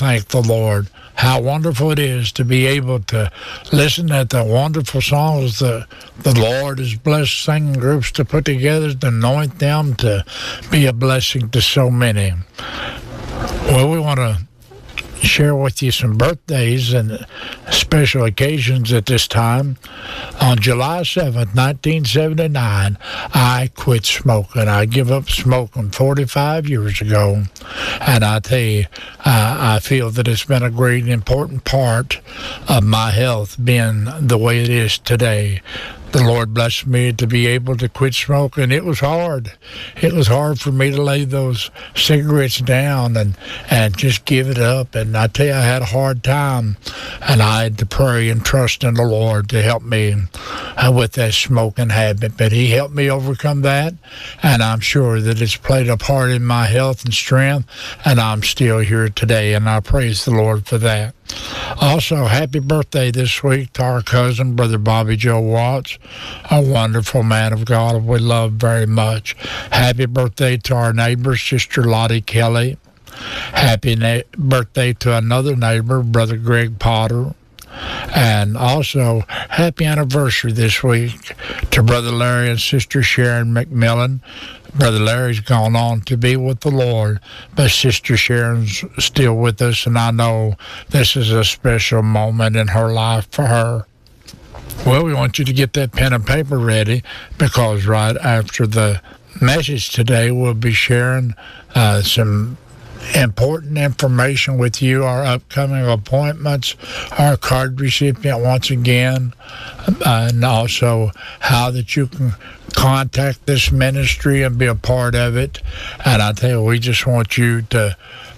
thank the Lord. How wonderful it is to be able to listen to the wonderful songs the Lord has blessed singing groups to put together, to anoint them to be a blessing to so many. Well, we want to share with you some birthdays and special occasions at this time. On July 7th, 1979, I quit smoking. I gave up smoking 45 years ago. And I tell you, I feel that it's been a great important part of my health being the way it is today. The Lord blessed me to be able to quit smoking. It was hard. It was hard for me to lay those cigarettes down and just give it up. And I tell you, I had a hard time. And I had to pray and trust in the Lord to help me with that smoking habit. But He helped me overcome that. And I'm sure that it's played a part in my health and strength. And I'm still here today. And I praise the Lord for that. Also, happy birthday this week to our cousin, Brother Bobby Joe Watts, a wonderful man of God we love very much. Happy birthday to our neighbor, Sister Lottie Kelly. Happy birthday to another neighbor, Brother Greg Potter. And also, happy anniversary this week to Brother Larry and Sister Sharon McMillan. Brother Larry's gone on to be with the Lord, but Sister Sharon's still with us, and I know this is a special moment in her life for her. Well, we want you to get that pen and paper ready, because right after the message today, we'll be sharing some important information with you, our upcoming appointments, our card recipient once again, and also how that you can contact this ministry and be a part of it. And I tell you, we just want you to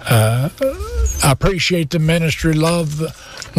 appreciate the ministry, love the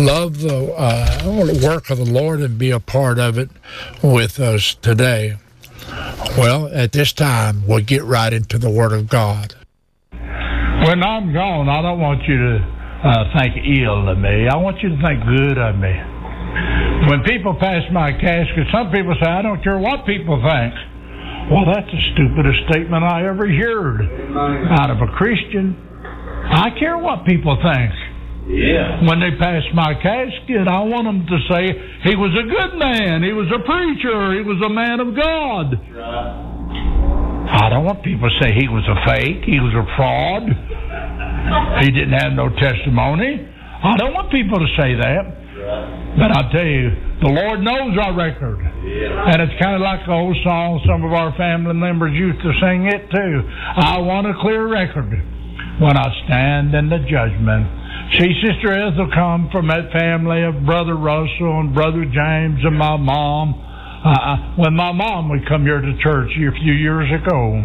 work of the Lord, and be a part of it with us today. Well, at this time, we'll get right into the Word of God. When I'm gone, I don't want you to think ill of me. I want you to think good of me. When people pass my casket, some people say, I don't care what people think. Well, that's the stupidest statement I ever heard out of a Christian. I care what people think. Yeah. When they pass my casket, I want them to say, he was a good man, he was a preacher, he was a man of God. Right. I don't want people to say he was a fake, he was a fraud, he didn't have no testimony. I don't want people to say that. Right. But I tell you, the Lord knows our record. Yeah. And it's kind of like the old song some of our family members used to sing it too. I want a clear record when I stand in the judgment. See, Sister Ethel come from that family of Brother Russell and Brother James and my mom. When my mom would come here to church a few years ago,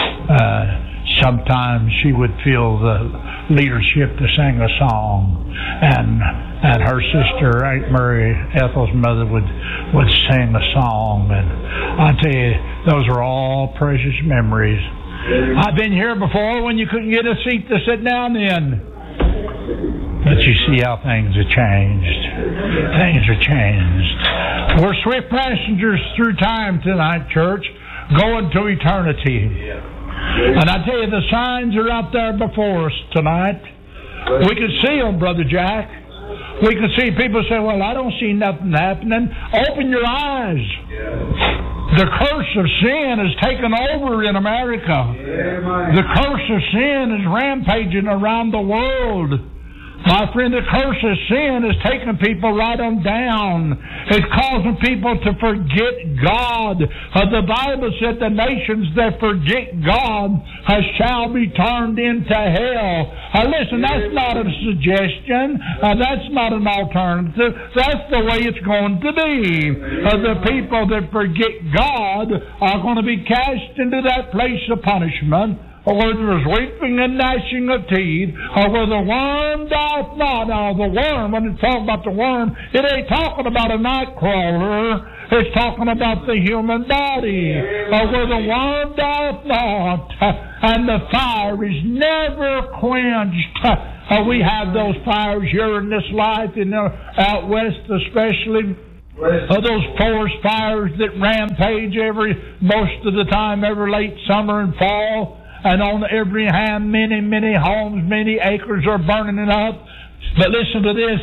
sometimes she would feel the leadership to sing a song, and her sister, Aunt Mary, Ethel's mother, would sing a song, and I tell you, those are all precious memories. I've been here before when you couldn't get a seat to sit down in. But you see how things have changed. Things are changed. We're swift passengers through time tonight, church, going to eternity. And I tell you, the signs are out there before us tonight. We can see them, Brother Jack. We can see people say, well, I don't see nothing happening. Open your eyes. The curse of sin has taken over in America. The curse of sin is rampaging around the world. My friend, the curse of sin is taking people right on down. It's causing people to forget God. The Bible said the nations that forget God shall be turned into hell. Listen, that's not a suggestion. That's not an alternative. That's the way it's going to be. The people that forget God are going to be cast into that place of punishment, or where there is weeping and gnashing of teeth, or where the worm doth not. Now, the worm, when it's talking about the worm, it ain't talking about a night crawler. It's talking about the human body, or where the worm doth not, and the fire is never quenched. We have those fires here in this life, out west especially. Those forest fires that rampage most of the time, every late summer and fall. and on every hand many, many homes, many acres are burning up. But listen to this,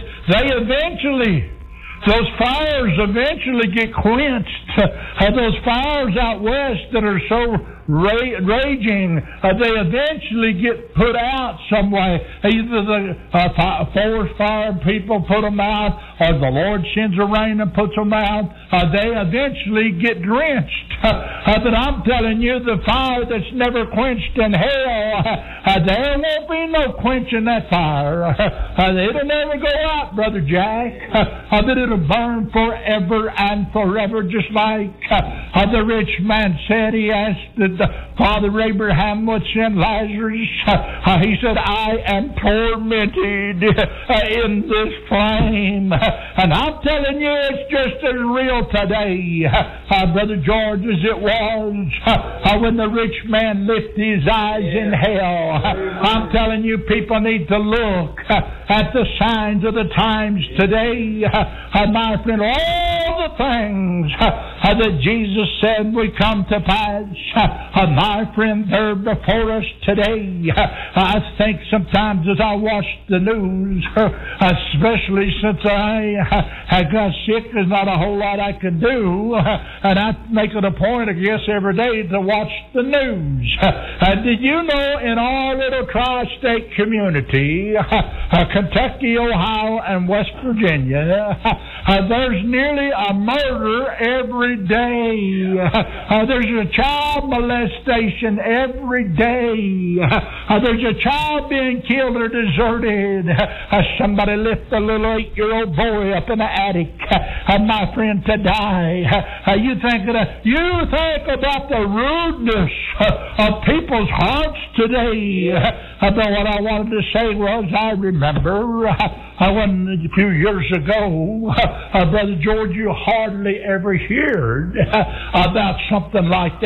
those fires eventually get quenched. Those fires out west that are so raging, they eventually get put out some way. Either the forest fire people put them out, or the Lord sends a rain and puts them out. They eventually get drenched. But I'm telling you, the fire that's never quenched in hell, there won't be no quenching that fire. It'll never go out, Brother Jack. But it'll burn forever and forever, just like the rich man said. He asked Father Abraham would send Lazarus. He said, I am tormented in this flame. And I'm telling you, it's just as real today, Brother George, as it was when the rich man lifted his eyes in hell. I'm telling you, people need to look at the signs of the times today. My friend, all the things that Jesus said would come to pass, my friend, they're before us today. I think sometimes as I watch the news, especially since I got sick, there's not a whole lot I can do, and I make it a point, I guess, every day to watch the news. Did you know in our little tri-state community, Kentucky, Ohio, and West Virginia, there's nearly a murder every day. There's a child molestation every day. There's a child being killed or deserted. Somebody left a little 8-year-old boy up in the attic, my friend, to die. You think about the rudeness of people's hearts today. But what I wanted to say was, I remember when a few years ago, Brother George, you hardly ever heard about something like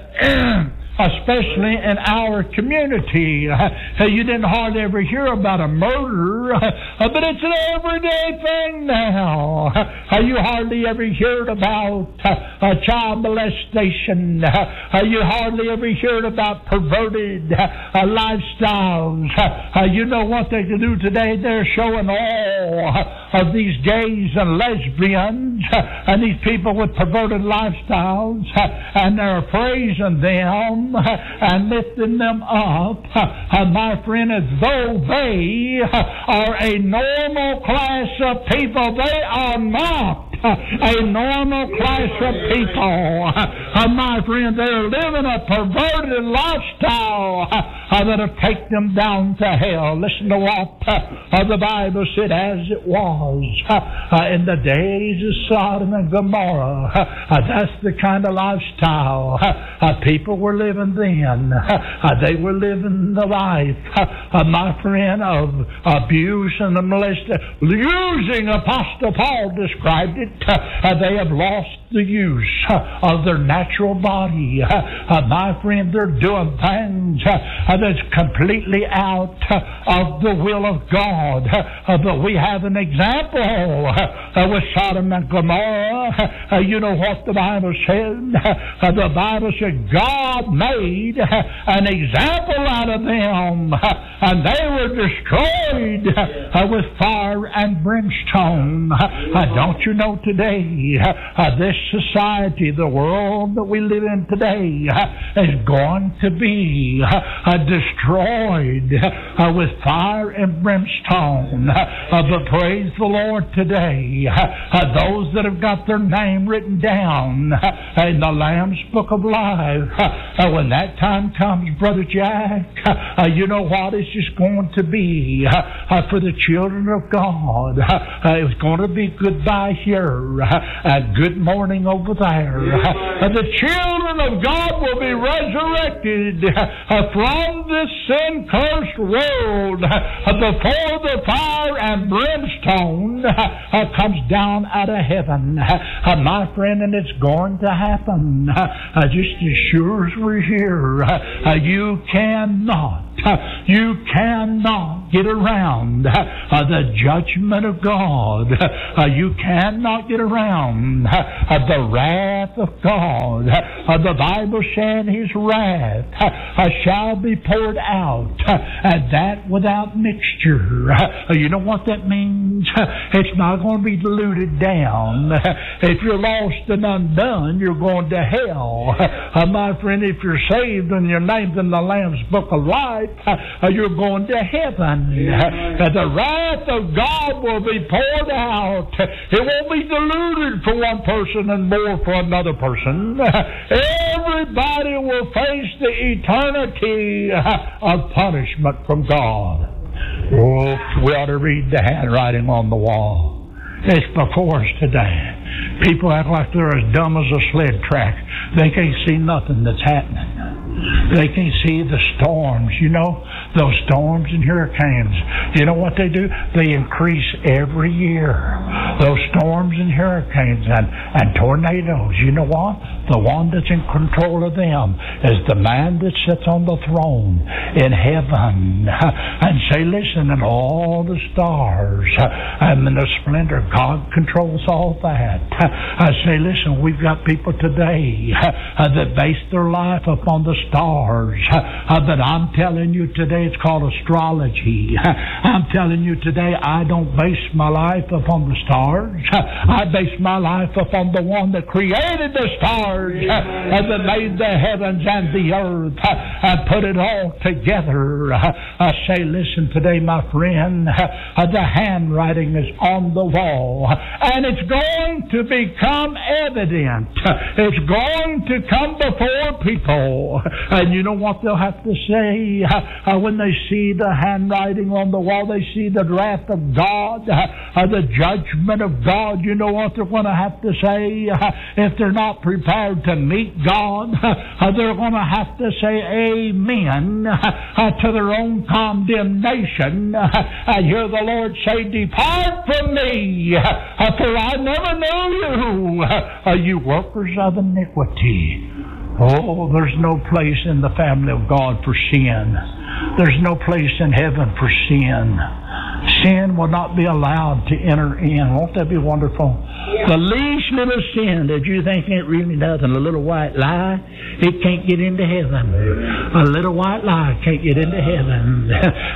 that. Especially in our community. You didn't hardly ever hear about a murder, but it's an everyday thing now. You hardly ever heard about child molestation. You hardly ever heard about perverted lifestyles. You know what they can do today? They're showing all of these gays and lesbians and these people with perverted lifestyles, and they're praising them and lifting them up, my friend, as though they are a normal class of people. They are not a normal class of people. My friend, they're living a perverted lifestyle that'll take them down to hell. Listen to what the Bible said, as it was in the days of Sodom and Gomorrah. That's the kind of lifestyle people were living then. They were living the life, my friend, of abuse and molestation. Using, Apostle Paul described it, they have lost the use of their natural body. My friend, they're doing things that's completely out of the will of God. But we have an example with Sodom and Gomorrah. You know what the Bible said? The Bible said God made an example out of them, and they were destroyed with fire and brimstone. Don't you know today, this society, the world that we live in today, is going to be destroyed with fire and brimstone. But praise the Lord today, those that have got their name written down in the Lamb's Book of Life, when that time comes, Brother Jack, you know what it's just going to be for the children of God. It's going to be goodbye here, good morning over there. The children of God will be resurrected from on this sin-cursed world before the fire and brimstone comes down out of heaven. My friend, and it's going to happen just as sure as we're here. You cannot get around the judgment of God. You cannot get around the wrath of God. The Bible said His wrath shall be poured out, and that without mixture. You know what that means? It's not going to be diluted down. If you're lost and undone, you're going to hell. My friend, if you're saved and your name's in the Lamb's Book of Life, you're going to heaven. The wrath of God will be poured out. It won't be diluted for one person and more for another person. Everybody will face the eternity of punishment from God. Oh, we ought to read the handwriting on the wall. It's before us today. People act like they're as dumb as a sled track. They can't see nothing that's happening. They can't see the storms. You know, those storms and hurricanes. You know what they do? They increase every year. Those storms and hurricanes and tornadoes. You know what? The one that's in control of them is the man that sits on the throne in heaven. And say, listen, and all the stars and the splendor, God controls all that. I say, listen, we've got people today that base their life upon the stars. But I'm telling you today, it's called astrology. I'm telling you today, I don't base my life upon the stars. I base my life upon the one that created the stars, that made the heavens and the earth, and put it all together. I say, listen today, my friend, the handwriting is on the wall, and it's going to become evident. It's going to come before people. And you know what they'll have to say when they see the handwriting on the wall? They see the wrath of God, the judgment of God. You know what they're going to have to say? If they're not prepared to meet God, they're going to have to say amen to their own condemnation. I hear the Lord say, depart from me, for I never knew you, you workers of iniquity. Oh, there's no place in the family of God for sin. There's no place in heaven for sin. Sin will not be allowed to enter in. Won't that be wonderful? The least little sin that you think ain't really nothing, a little white lie, it can't get into heaven. A little white lie can't get into heaven.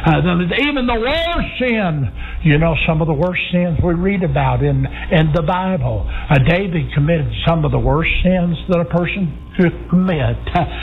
Even the worst sin, you know, some of the worst sins we read about in the Bible. David committed some of the worst sins that a person could commit.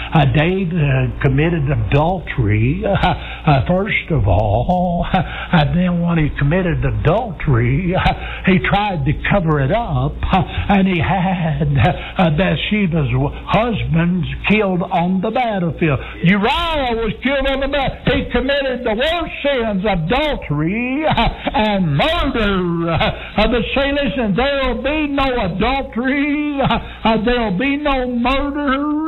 David committed adultery, first of all, and then when he committed adultery, he tried to cover it up, and he had Bathsheba's husband killed on the battlefield. Uriah was killed on the battlefield. He committed the worst sins, adultery and murder. But say, listen, there will be no adultery, there will be no murder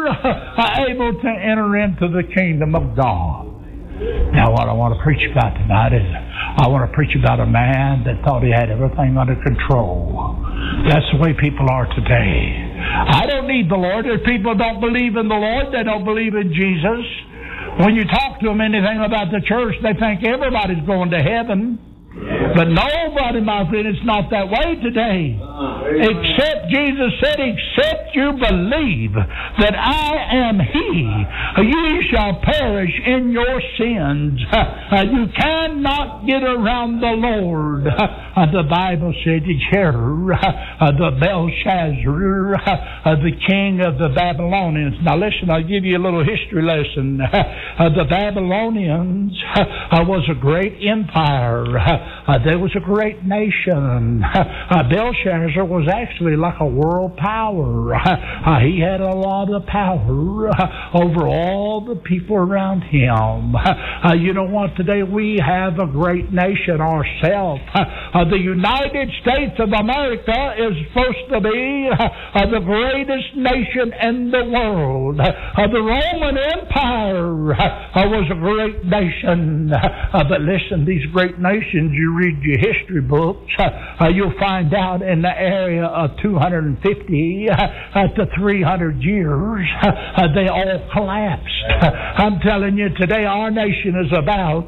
able to enter into the kingdom of God. Now, what I want to preach about tonight is I want to preach about a man that thought he had everything under control. That's the way people are today. I don't need the Lord. If people don't believe in the Lord, they don't believe in Jesus. When you talk to them anything about the church, they think everybody's going to heaven. But nobody, my friend, it's not that way today. Except Jesus said, except you believe that I am He, you shall perish in your sins. You cannot get around the Lord. The Bible said, the Belshazzar, the king of the Babylonians. Now listen, I'll give you a little history lesson. The Babylonians was a great empire. there was a great nation. Belshazzar was actually like a world power. He had a lot of power over all the people around him. You know what? Today we have a great nation ourselves. The United States of America is supposed to be the greatest nation in the world. The Roman Empire was a great nation. But listen, these great nations, you read your history books, you'll find out in the area of 250 to 300 years, they all collapsed. I'm telling you, today our nation is about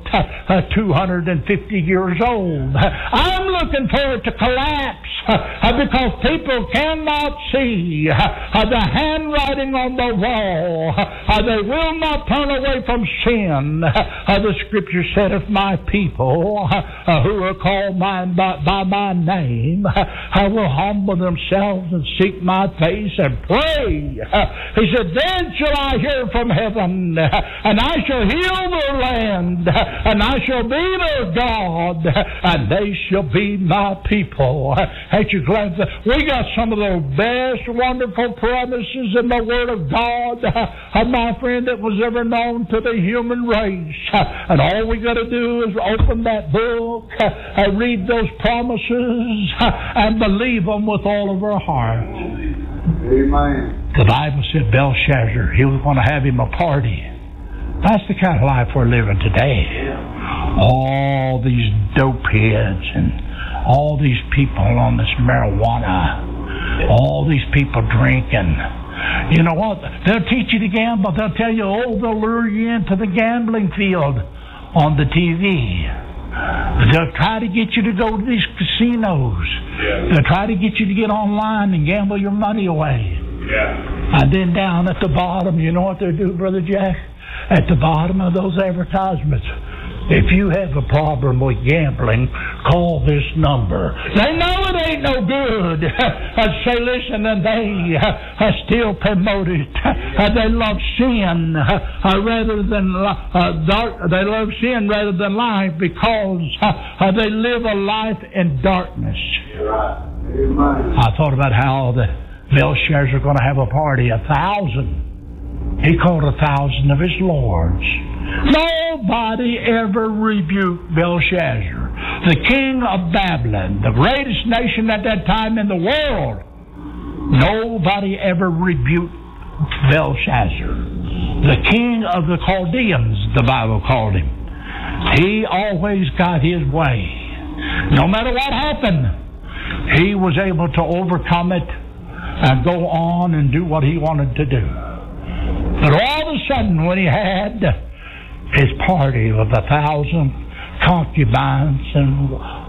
250 years old. I'm looking for it to collapse because people cannot see the handwriting on the wall. They will not turn away from sin. The Scripture said, if my people who are called by my name will humble themselves and seek my face and pray, he said, then shall I hear from heaven, and I shall heal their land, and I shall be their God, and they shall be my people. Ain't you glad that we got some of the best wonderful promises in the Word of God, my friend, that was ever known to the human race. And all we got to do is open that book, read those promises, and believe them with all of our heart. Amen. The Bible said Belshazzar, he was going to have him a party. That's the kind of life we're living today. All these dope heads and all these people on this marijuana, all these people drinking. You know what? They'll teach you to gamble. They'll tell you, they'll lure you into the gambling field on the TV. They'll try to get you to go to these casinos. They'll try to get you to get online and gamble your money away. And then down at the bottom, you know what they do, Brother Jack? At the bottom of those advertisements, if you have a problem with gambling, call this number. They know it ain't no good. Say, listen, and they still promote it. They love sin rather than dark. They love sin rather than life because they live a life in darkness. I thought about how the Belshazzar are going to have a party, 1,000. He called 1,000 of his lords. Nobody ever rebuked Belshazzar, the king of Babylon, the greatest nation at that time in the world. Nobody ever rebuked Belshazzar, the king of the Chaldeans, the Bible called him. He always got his way. No matter what happened, he was able to overcome it and go on and do what he wanted to do. But all of a sudden, when he had his party of 1,000 concubines and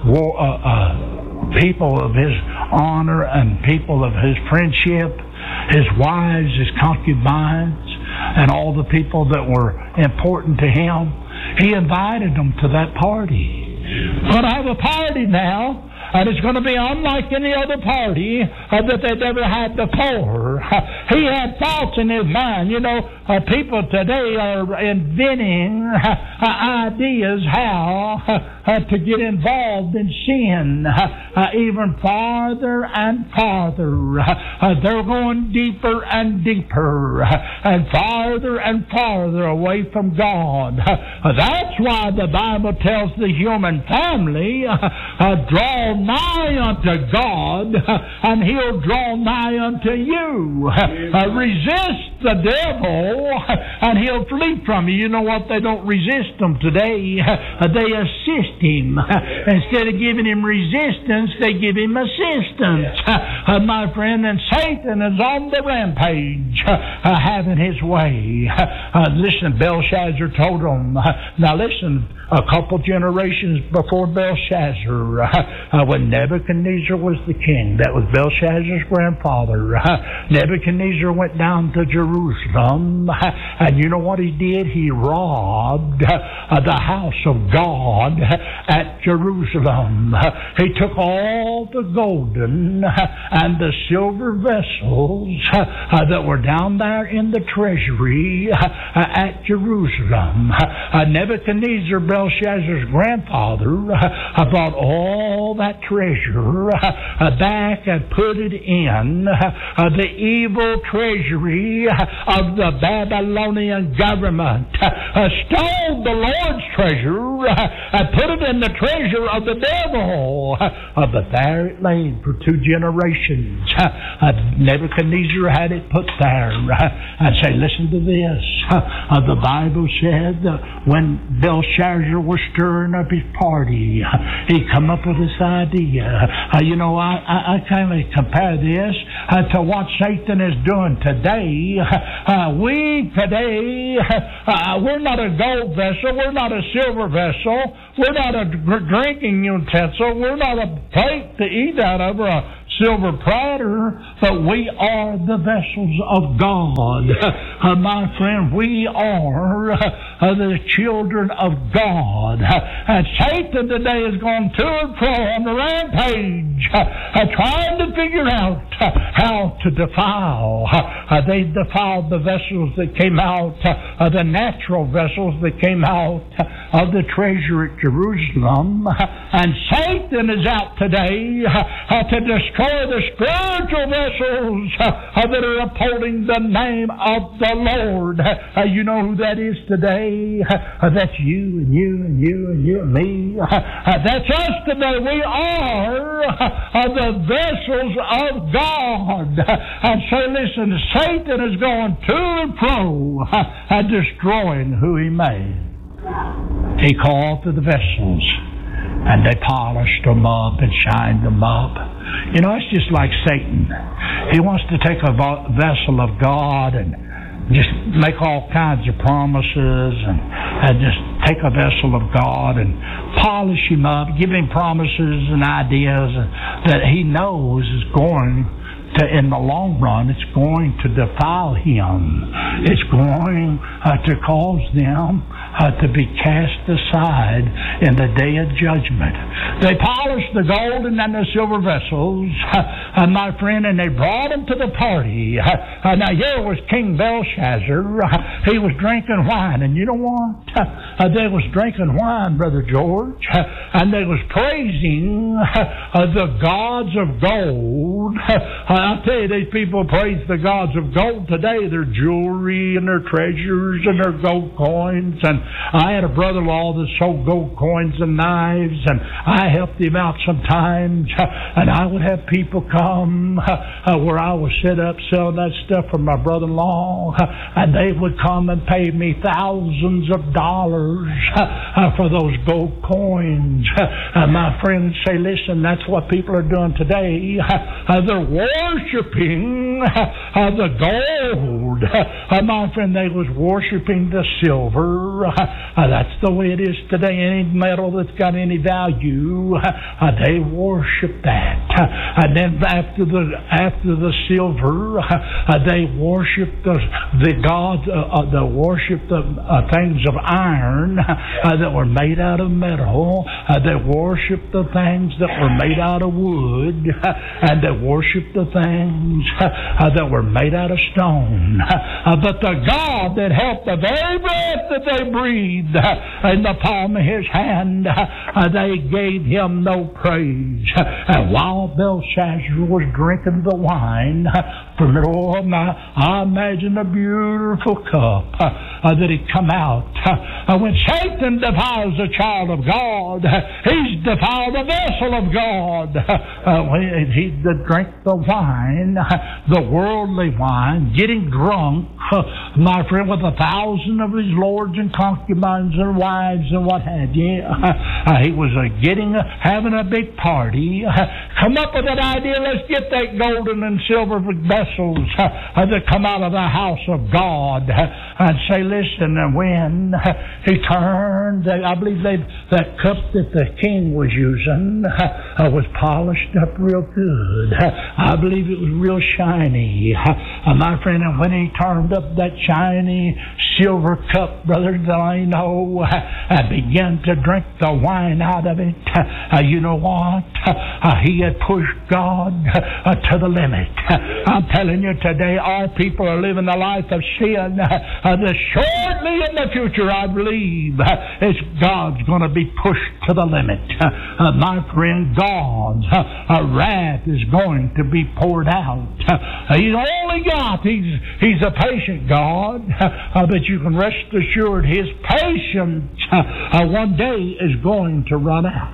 people of his honor and people of his friendship, his wives, his concubines, and all the people that were important to him, he invited them to that party. We're going to have a party now, and it's going to be unlike any other party that they'd ever had before. He had thoughts in his mind. You know, people today are inventing ideas how to get involved in sin even farther and farther. They're going deeper and deeper and farther away from God. That's why the Bible tells the human family, draw nigh unto God, and He'll draw nigh unto you. Resist the devil, and he'll flee from you. You know what? They don't resist him today. They assist him. Instead of giving him resistance, they give him assistance. My friend, and Satan is on the rampage, having his way. Listen, Belshazzar told them. Now listen, a couple generations before Belshazzar, when Nebuchadnezzar was the king, that was Belshazzar's grandfather. Nebuchadnezzar went down to Jerusalem Jerusalem. And you know what he did? He robbed the house of God at Jerusalem. He took all the golden and the silver vessels that were down there in the treasury at Jerusalem. Nebuchadnezzar, Belshazzar's grandfather, brought all that treasure back and put it in the evil treasury of the Babylonian government. Stole the Lord's treasure and put it in the treasure of the devil. But there it lay for 2 generations. Nebuchadnezzar had it put there. And say, listen to this. The Bible said that when Belshazzar was stirring up his party, he come up with this idea. I kind of compare this to what Satan is doing today. We today, we're not a gold vessel, we're not a silver vessel, we're not a drinking utensil, we're not a plate to eat out of or a silver platter, but we are the vessels of God. My friend, we are the children of God. And Satan today is going to and fro on the rampage, trying to figure out how to defile. They defiled the vessels that came out, the natural vessels that came out of the treasure at Jerusalem. And Satan is out today to destroy the spiritual vessels that are upholding the name of the Lord. You know who that is today? That's you and you and you and you and me. That's us today. We are the vessels of God. And so listen, Satan is going to and fro and destroying who he made. He called to the vessels, and they polished them up and shined them up. You know, it's just like Satan. He wants to take a vessel of God and just make all kinds of promises and just take a vessel of God and polish him up, give him promises and ideas that he knows is going to, in the long run, it's going to defile him. It's going to cause them to be cast aside in the day of judgment. They polished the golden and the silver vessels, my friend, and they brought them to the party. Now here was King Belshazzar. He was drinking wine, and you know what? They was drinking wine, Brother George, and they was praising the gods of gold. I'll tell you, these people praise the gods of gold today. Their jewelry and their treasures and their gold coins. And I had a brother-in-law that sold gold coins and knives, and I helped him out sometimes. And I would have people come where I was set up selling that stuff for my brother-in-law, and they would come and pay me thousands of dollars for those gold coins. My friends say, listen, that's what people are doing today. They're worshiping the gold. My friend, they was worshiping the silver. That's the way it is today. Any metal that's got any value, they worship that. And then after the silver, they worship the gods. They worship the things of iron that were made out of metal. They worship the things that were made out of wood, and they worship the things that were made out of stone. But the God that held the very breath that they breathed in the palm of his hand, they gave him no praise. And while Belshazzar was drinking the wine from it, I imagine a beautiful cup that had come out. When Satan defiles a child of God, he's defiled the vessel of God. He drank the wine, the worldly wine, getting drunk, my friend, with 1,000 of his lords and concubines and wives and what have you. He was having a big party. Come up with that idea, let's get that golden and silver vessels that come out of the house of God, and say, listen, and when he turned, I believe that cup that the king was using was polished up real good. I believe it was real shiny. My friend, and when he turned up that shiny silver cup, Brother Delano, and began to drink the wine out of it, you know what? He had pushed God to the limit. I'm telling you today, our people are living a life of sin. Shortly in the future, I believe, God's going to be pushed to the limit. My friend, God's wrath is going to be poured out. He's only God. He's a patient God, but you can rest assured His patience one day is going to run out.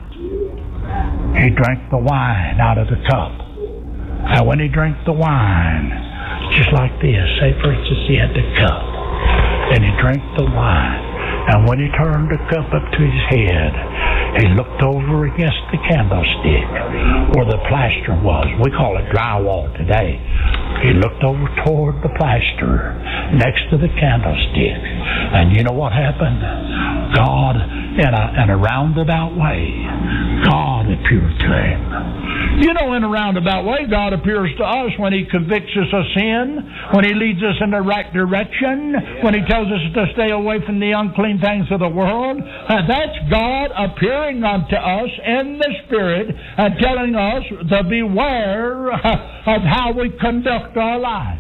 He drank the wine out of the cup. And when he drank the wine, just like this, say for instance he had the cup, and he drank the wine, and when he turned the cup up to his head, he looked over against the candlestick where the plaster was. We call it drywall today. He looked over toward the plaster next to the candlestick, and you know what happened? God, in a roundabout way, God appeared to him. You know, in a roundabout way, God appears to us when He convicts us of sin, when He leads us in the right direction, when He tells us to stay away from the unclean things of the world. That's God appearing unto us in the Spirit and telling us to beware of how we conduct our life.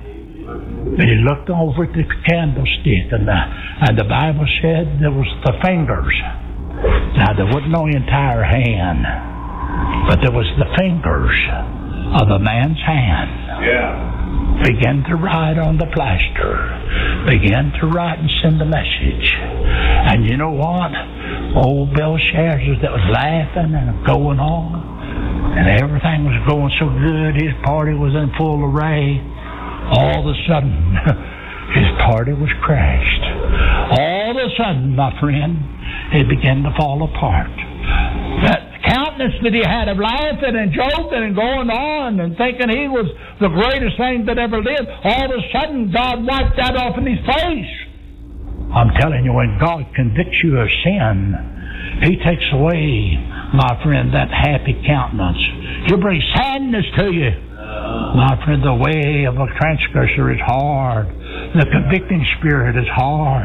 He looked over at the candlestick, and the Bible said there was the fingers. Now, there wasn't no entire hand, but there was the fingers of a man's hand. Yeah. Began to write on the plaster. Began to write and send a message. And you know what? Old Belshazzar that was laughing and going on, and everything was going so good, his party was in full array. All of a sudden, his party was crashed. All of a sudden, my friend, it began to fall apart. That countenance that he had of laughing and joking and going on and thinking he was the greatest thing that ever lived, all of a sudden God wiped that off in his face. I'm telling you, when God convicts you of sin, He takes away, my friend, that happy countenance. He'll bring sadness to you. My friend, the way of a transgressor is hard. The convicting spirit is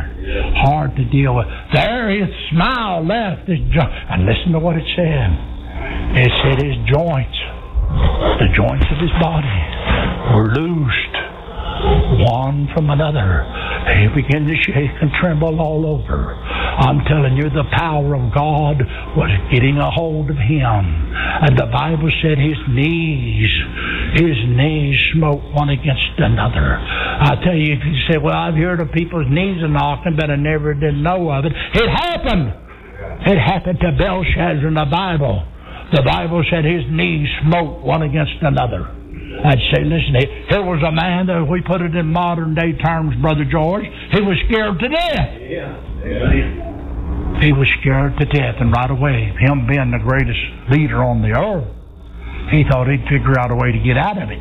hard to deal with. There his smile left. And listen to what it said. It said his joints, the joints of his body, were loosed one from another. He began to shake and tremble all over. I'm telling you, the power of God was getting a hold of him. And the Bible said his knees smote one against another. I tell you, if you say, well, I've heard of people's knees knocking, but I never did know of it. It happened. It happened to Belshazzar in the Bible. The Bible said his knees smote one against another. I'd say, listen, here was a man that, if we put it in modern day terms, Brother George, he was scared to death. He was scared to death, and right away, him being the greatest leader on the earth, he thought he'd figure out a way to get out of it.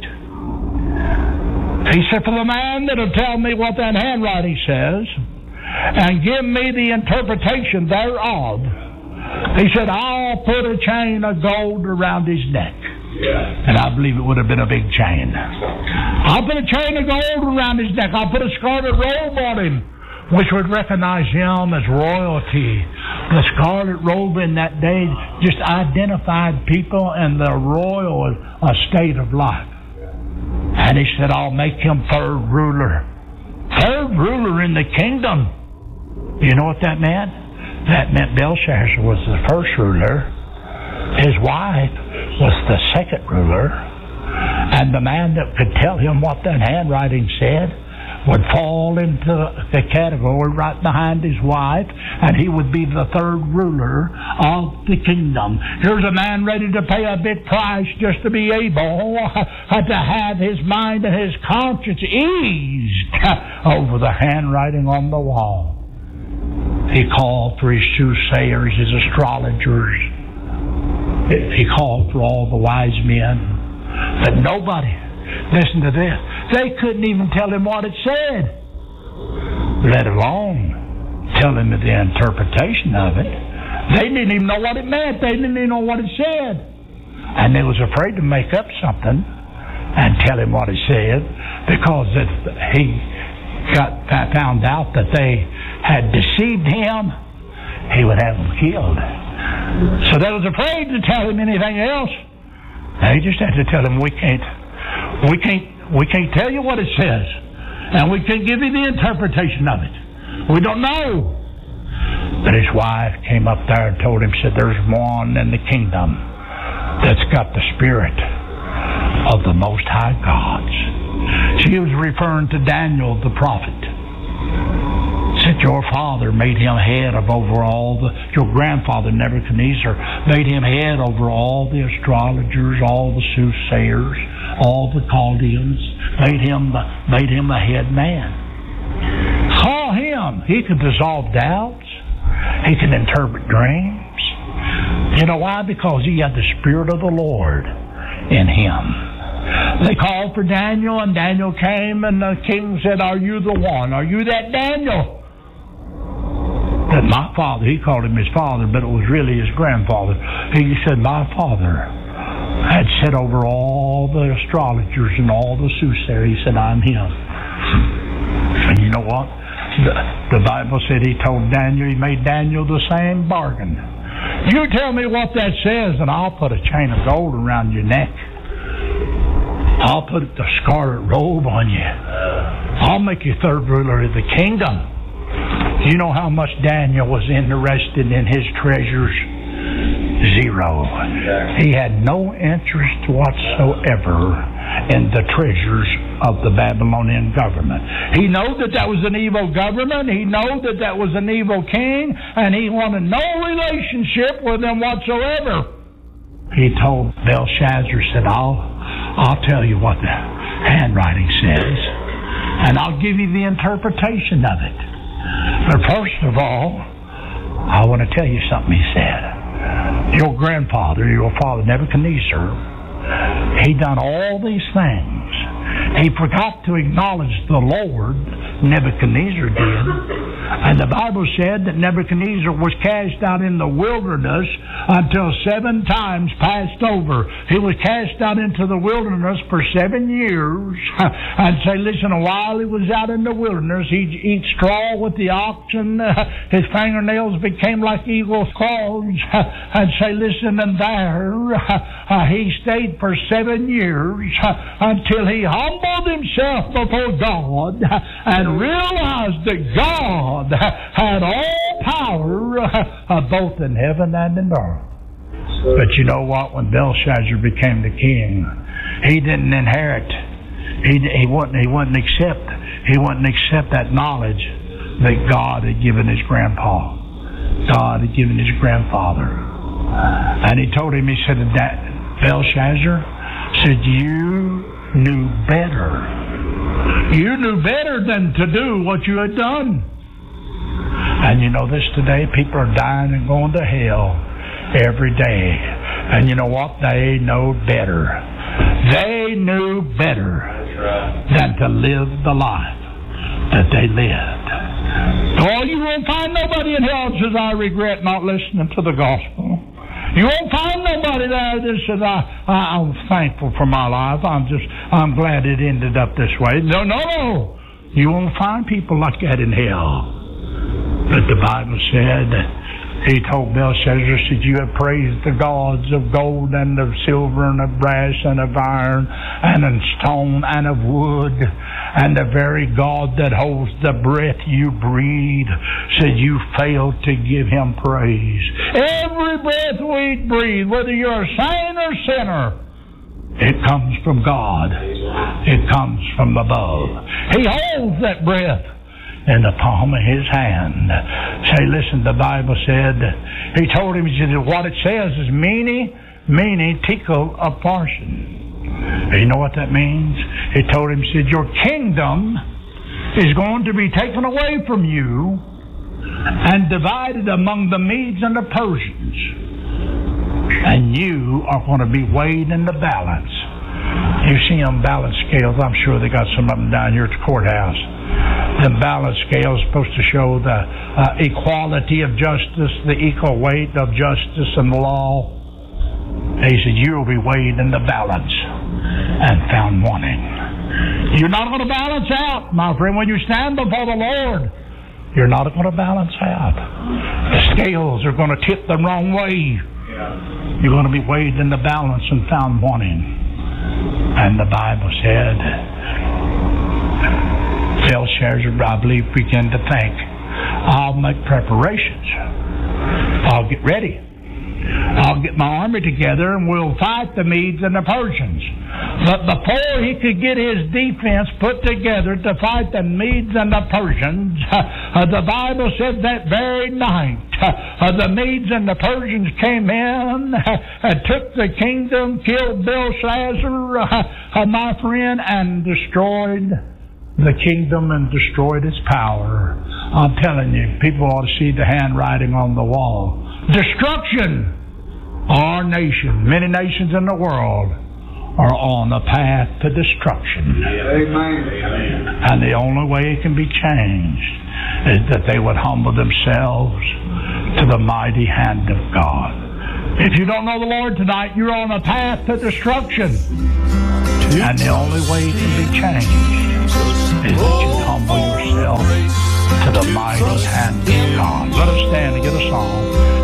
He said, for the man that'll tell me what that handwriting says and give me the interpretation thereof, he said, I'll put a chain of gold around his neck. Yeah. And I believe it would have been a big chain. I'll put a chain of gold around his neck. I'll put a scarlet robe on him, which would recognize him as royalty. The scarlet robe in that day just identified people in the royal state of life. And he said, I'll make him third ruler. Third ruler in the kingdom. You know what that meant? That meant Belshazzar was the first ruler. His wife was the second ruler. And the man that could tell him what that handwriting said would fall into the category right behind his wife, and he would be the third ruler of the kingdom. Here's a man ready to pay a big price just to be able to have his mind and his conscience eased over the handwriting on the wall. He called for his soothsayers, his astrologers. He called for all the wise men. But nobody, listen to this, they couldn't even tell him what it said. let alone tell him the interpretation of it. They didn't even know what it meant. They didn't even know what it said. And they was afraid to make up something and tell him what it said, because if he found out that they had deceived him, he would have them killed. So they was afraid to tell him anything else. They just had to tell him, we can't tell you what it says, and we can't give you the interpretation of it. We don't know. But his wife came up there and told him, said, there's one in the kingdom that's got the spirit of the Most High gods. She was referring to Daniel the prophet. Said your father made him head of over all your grandfather Nebuchadnezzar made him head over all the astrologers, all the soothsayers, all the Chaldeans, made him a head man. Call him. He can dissolve doubts. He can interpret dreams. You know why? Because he had the Spirit of the Lord in him. They called for Daniel, and Daniel came, and the king said, are you the one? Are you that Daniel? That my father, he called him his father, but it was really his grandfather. He said, my father had set over all the astrologers and all the soothsayers. He said, I'm him. And you know what? The Bible said he told Daniel, he made Daniel the same bargain. You tell me what that says, and I'll put a chain of gold around your neck. I'll put the scarlet robe on you. I'll make you third ruler of the kingdom. You know how much Daniel was interested in his treasures? Zero. He had no interest whatsoever in the treasures of the Babylonian government. He knew that that was an evil government. He knew that that was an evil king, and he wanted no relationship with them whatsoever. He told Belshazzar, said, I'll tell you what the handwriting says, and I'll give you the interpretation of it. But first of all, I want to tell you something, he said. Your grandfather, your father Nebuchadnezzar, he done all these things. He forgot to acknowledge the Lord, Nebuchadnezzar did. And the Bible said that Nebuchadnezzar was cast out in the wilderness until 7 times passed over. He was cast out into the wilderness for 7 years. And say, listen, while he was out in the wilderness, he'd eat straw with the oxen. His fingernails became like eagle's claws. And say, listen, and there he stayed for 7 years until he humbled himself before God and realized that God had all power both in heaven and in earth. But you know what? When Belshazzar became the king, he didn't inherit. He wouldn't accept that knowledge that God had given his grandpa. God had given his grandfather. And he told him, he said, Belshazzar, said, you knew better. You knew better than to do what you had done. And you know this today, people are dying and going to hell every day. And you know what? They know better. They knew better than to live the life that they lived. Oh, you won't find nobody in hell that says, I regret not listening to the gospel. You won't find nobody there that says, I'm thankful for my life. I'm glad it ended up this way. No. You won't find people like that in hell. But the Bible said, he told Belshazzar, said, you have praised the gods of gold and of silver and of brass and of iron and of stone and of wood, and the very God that holds the breath you breathe, said you failed to give him praise. Every breath we breathe, whether you're a saint or sinner, it comes from God. It comes from above. He holds that breath in the palm of his hand. Say, listen, the Bible said, he told him, he said, what it says is mene, tekel, upharsin. You know what that means? He told him, he said, your kingdom is going to be taken away from you and divided among the Medes and the Persians. And you are going to be weighed in the balance. You see them balance scales. I'm sure they got some of them down here at the courthouse. The balance scale is supposed to show the equality of justice, the equal weight of justice and the law. He said, you will be weighed in the balance and found wanting. You're not going to balance out, my friend, when you stand before the Lord. You're not going to balance out. The scales are going to tip the wrong way. You're going to be weighed in the balance and found wanting. And the Bible said, Belshazzar, I believe, began to think, I'll make preparations. I'll get ready. I'll get my army together and we'll fight the Medes and the Persians. But before he could get his defense put together to fight the Medes and the Persians, the Bible said that very night, the Medes and the Persians came in, took the kingdom, killed Belshazzar, my friend, and destroyed the kingdom and destroyed its power. I'm telling you, people ought to see the handwriting on the wall. Destruction! Our nation, many nations in the world, are on the path to destruction. Amen. And the only way it can be changed is that they would humble themselves to the mighty hand of God. If you don't know the Lord tonight, you're on a path to destruction. And the only way it can be changed is that you humble yourself to the mighty hand of God. Let us stand and get a song.